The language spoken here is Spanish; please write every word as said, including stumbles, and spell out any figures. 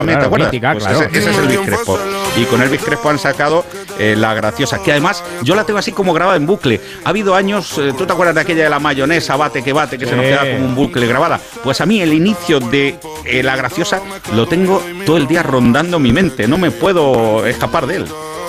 Claro, ¿te acuerdas? mítica, Pues claro. ese, ese es Elvis Crespo. Y con Elvis Crespo han sacado eh, La Graciosa, que además yo la tengo así como grabada en bucle. Ha habido años, eh, ¿tú te acuerdas de aquella de la mayonesa, bate que bate, que sí. se nos queda como un bucle grabada? Pues a mí el inicio de eh, La Graciosa lo tengo todo el día rondando mi mente, no me puedo escapar de él.